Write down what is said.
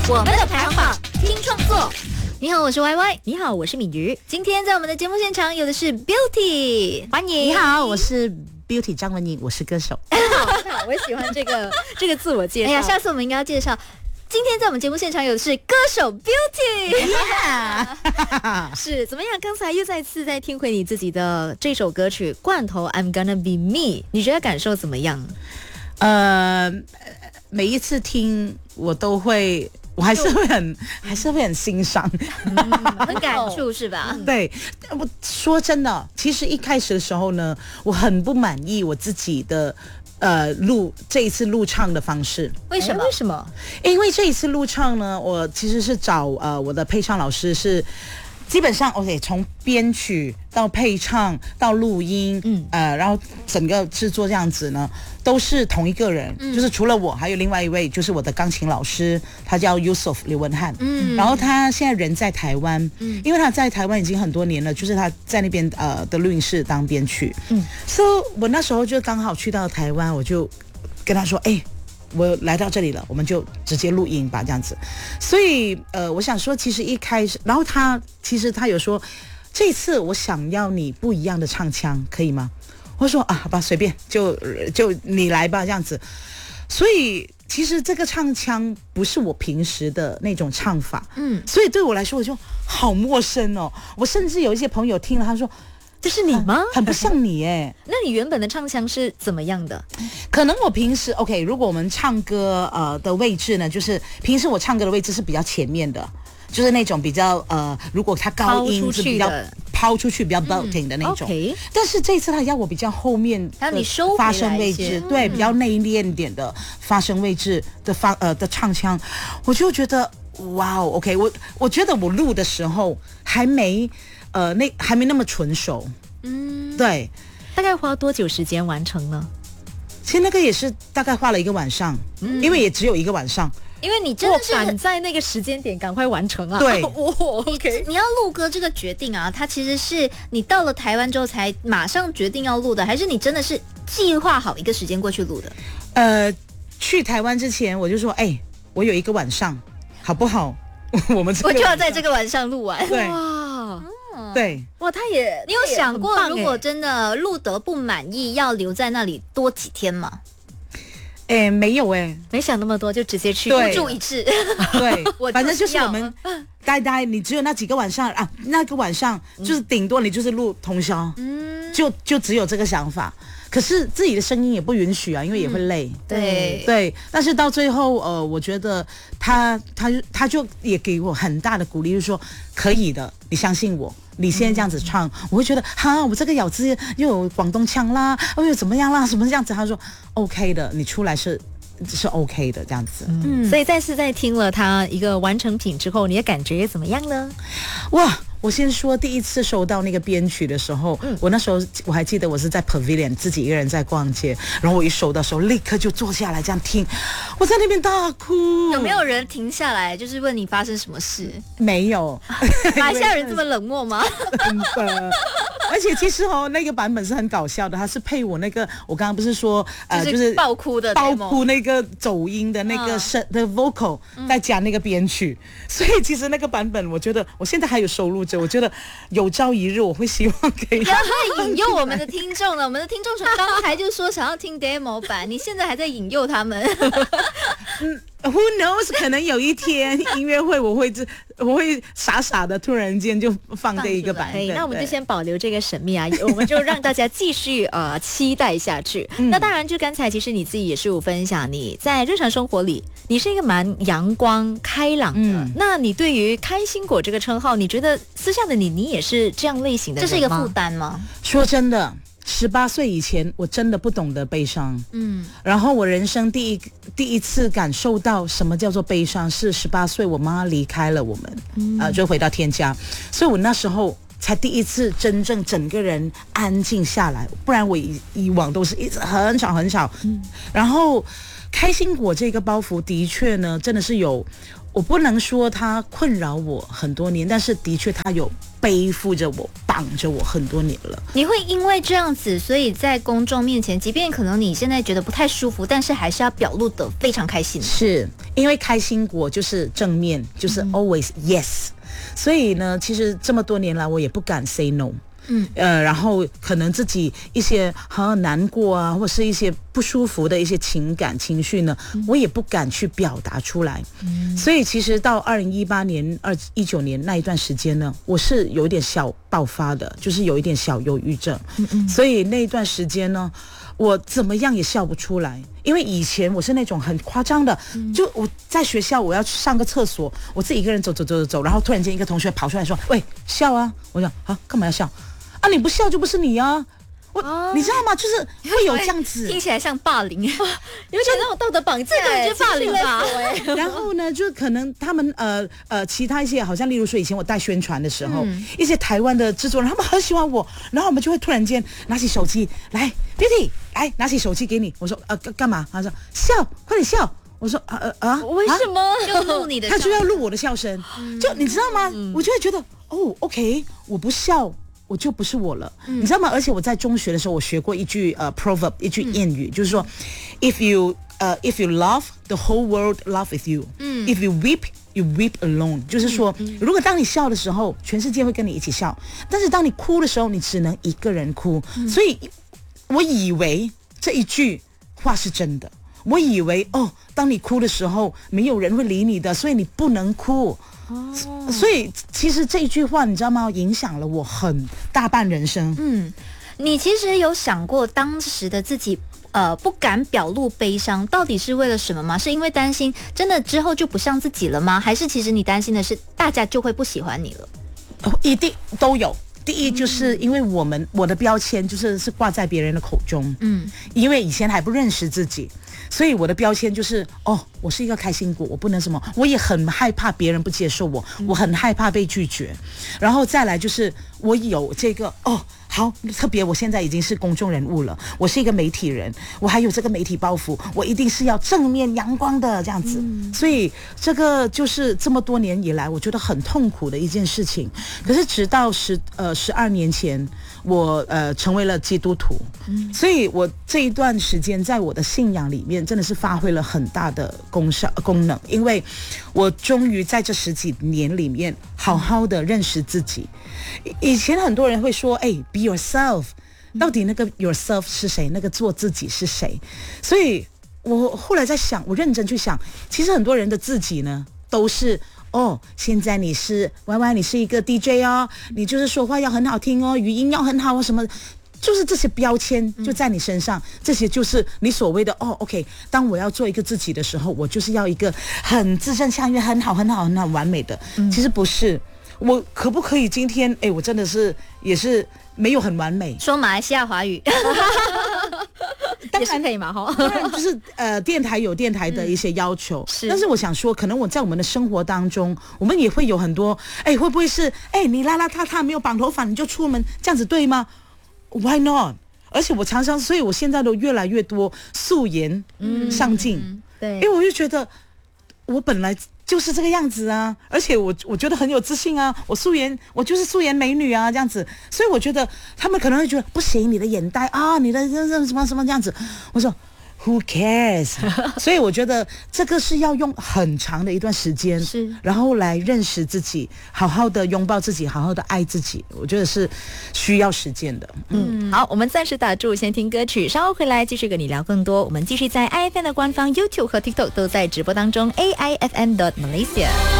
我们的排行榜听创作。你好，我是 YY。 你好，我是敏瑜。 今天在我们的节目现场有的是 Beauty， 欢迎。 你好，我是 Beauty 张文颖，我是歌手。 好，我喜欢这个自我介绍。 哎呀，下次我们应该要介绍。今天在我们节目现场有的是歌手 Beauty， 是怎么样？刚才又再次在听回你自己的这首歌曲《罐头 I'm Gonna Be Me》，你觉得感受怎么样？ 每一次听我都会。我还是会很欣赏， 很感触是吧？ 对，我说真的，其实一开始的时候呢，我很不满意我自己的这一次录唱的方式。 为什么？ 为什么？ 因为这一次录唱呢，我其实是找我的配唱老师是。基本上 OK， 从编曲到配唱到录音，然后整个制作这样子呢，都是同一个人，就是除了我，还有另外一位，就是我的钢琴老师，他叫 Yusuf 刘文翰，然后他现在人在台湾，因为他在台湾已经很多年了，就是他在那边的录音室当编曲，所以我那时候就刚好去到台湾，我就跟他说，我来到这里了，我们就直接录音吧，这样子。所以我想说，其实一开始，然后他有说，这次我想要你不一样的唱腔，可以吗？我说好吧，随便，就你来吧，这样子。所以其实这个唱腔不是我平时的那种唱法，所以对我来说我就好陌生哦。我甚至有一些朋友听了，他说。 这是你吗？ 很不像你耶。 那你原本的唱腔是怎么样的？ 可能我平时 OK， 如果我们唱歌的位置呢，就是平时我唱歌的位置是比较前面的，就是那种比较如果它高音是比较抛出去比较 belting 的那种。但是这次他要我比较后面的发声位置，对，比较内敛点的发声位置的唱腔，我就觉得哇哦 ，OK， 我觉得我录的时候还没那么纯熟，对， 大概花多久时间完成呢？ 其实那个也是大概花了1个晚上，因为也只有1个晚上。 因为你真的是赶在那个时间点赶快完成啊！ 对 ，OK， 你要录歌这个决定啊，它其实是你到了台湾之后才马上决定要录的，还是你真的是计划好一个时间过去录的？ 去台湾之前我就说，我有1个晚上，好不好？我就要在这个晚上录完。 对。对， 哇， 你有想过，如果真的录得不满意，要留在那里多几天吗？ 没有没想那么多，就直接去孤注一掷。 对，反正就是我们待，你只有那几个晚上啊，那个晚上就是顶多你就是录通宵，就只有这个想法。可是自己的声音也不允许啊，因为也会累。 对， 但是到最后，我觉得他就也给我很大的鼓励，就是说可以的，你相信我。你现在这样子唱，我会觉得我这个咬字又有广东腔啦，又怎么样啦，什么这样子？他说 OK 的，你出来是 OK 的这样子。 所以再次在听了他一个完成品之后，你的感觉怎么样呢？ 哇！我先说第一次收到那个编曲的时候，我那时候我还记得我是在 Pavilion 自己一个人在逛街，然后我一收到的时候立刻就坐下来这样听，我在那边大哭。 有没有人停下来就是问你发生什么事？ 没有。 马来西亚人这么冷漠吗？ 真的。而且其实那个版本是很搞笑的，它是配我那个我刚刚不是说就是爆哭那个走音的那个的 vocal，再加那个编曲，所以其实那个版本我觉得我现在还有收录着，我觉得有朝一日我会希望可以。 不要再引诱我们的听众了，我们的听众从刚才就说想要听 demo 版，你现在还在引诱他们。 Who knows？ 可能有一天音乐会我会傻傻的突然间就放这一个版本。 那我们就先保留这个神秘啊，我们就让大家继续期待下去。那当然，就刚才其实你自己也是有分享，你在日常生活里你是一个蛮阳光开朗的。那你对于开心果这个称号，你觉得私下的你也是这样类型的人吗？ 这是一个负担吗？ 说真的。18岁以前，我真的不懂得悲伤。然后我人生第一次感受到什么叫做悲伤，是18岁，我妈离开了我们，就回到天家，所以我那时候才第一次真正整个人安静下来，不然我以往都是一直很吵。然后开心果这个包袱的确呢，真的是有。 我不能说它困扰我很多年，但是的确它有背负着我、绑着我很多年了。 你会因为这样子，所以在公众面前，即便可能你现在觉得不太舒服，但是还是要表露得非常开心。 是因为开心果就是正面，就是 always yes。所以呢，其实这么多年来，我也不敢 say no。然后可能自己一些难过啊，或是一些不舒服的一些情感情绪呢，我也不敢去表达出来。所以其实到2018年、2019年那一段时间呢，我是有一点小爆发的，就是有一点小忧郁症。所以那一段时间呢，我怎么样也笑不出来，因为以前我是那种很夸张的，就我在学校我要去上个厕所，我自己一个人走，然后突然间一个同学跑出来说：“喂，笑啊！”我讲啊，干嘛要笑？啊，你不笑就不是你啊！你知道吗？就是会有这样子， 听起来像霸凌，有点那种道德绑架， 这个就是霸凌吧？ 然后呢，就可能他们其他一些，好像例如说以前我带宣传的时候，一些台湾的制作人，他们很喜欢我，然后我们就会突然间拿起手机来 ，Beauty 来拿起手机给你，我说干嘛？他说笑，快点笑。我说为什么就录你的？ 他就要录我的笑声，就你知道吗？我就会觉得OK， 我不笑。我就不是我了，你知道吗？而且我在中学的时候，我学过一句proverb， 一句谚语，就是说 ，if you love, the whole world love with you. If you weep, you weep alone. 就是说，如果当你笑的时候，全世界会跟你一起笑；但是当你哭的时候，你只能一个人哭。所以，我以为这一句话是真的。我以为当你哭的时候，没有人会理你的，所以你不能哭。所以其实这一句话你知道吗，影响了我很大半人生。 你其实有想过当时的自己不敢表露悲伤到底是为了什么吗？是因为担心真的之后就不像自己了吗？还是其实你担心的是大家就会不喜欢你了？ 一定都有。第一就是因为我的标签就是挂在别人的口中，因为以前还不认识自己，所以我的标签就是我是一个开心果，我不能什么，我也很害怕别人不接受我，我很害怕被拒绝，然后再来就是我有这个好，特别我现在已经是公众人物了，我是一个媒体人，我还有这个媒体包袱，我一定是要正面阳光的这样子，所以这个就是这么多年以来我觉得很痛苦的一件事情。可是直到12年前我成为了基督徒，所以我这一段时间在我的信仰里面真的是发挥了很大的功能，因为我终于在这10几年里面好好的认识自己。以前很多人会说be yourself， 到底那个 yourself 是谁？那个做自己是谁？所以我后来在想，我认真去想，其实很多人的自己呢都是现在你是歪歪，你是一个 DJ 你就是说话要很好听语音要很好什么，就是这些标签就在你身上，这些就是你所谓的OK， 当我要做一个自己的时候，我就是要一个很自正向约很好很完美的，其实不是。我可不可以今天我真的是也是没有很完美， 说马来西亚华语当然可以嘛当然就是电台有电台的一些要求，但是我想说可能我在我们的生活当中我们也会有很多会不会是你邋邋遢遢没有绑头发你就出门，这样子对吗？ Why not？ 而且我常常，所以我现在都越来越多素颜上镜， 对， 因为我就觉得我本来就是这个样子啊，而且我觉得很有自信啊，我就是素颜美女啊，这样子，所以我觉得他们可能会觉得不行，你的眼袋你的什么什么这样子，我说 Who cares？ 所以我觉得这个是要用很长的一段时间， 是， 然后来认识自己，好好的拥抱自己，好好的爱自己，我觉得是需要时间的。 好，我们暂时打住，先听歌曲，稍后回来继续跟你聊更多。我们继续在 AIFM 的官方 YouTube 和 TikTok 都在直播当中 ，AIFM.Malaysia。